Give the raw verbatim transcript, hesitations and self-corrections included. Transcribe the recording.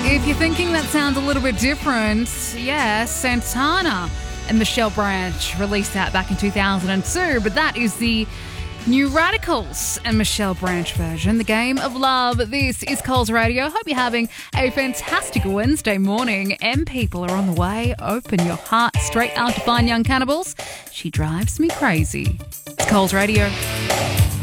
If you're thinking that sounds a little bit different, yeah, Santana and Michelle Branch released that back in two thousand two, but that is the New Radicals and Michelle Branch version, The Game of Love. This is Coles Radio. Hope you're having a fantastic Wednesday morning. M people are on the way. Open your heart straight out to Fine Young Cannibals. She drives me crazy. It's Coles Radio.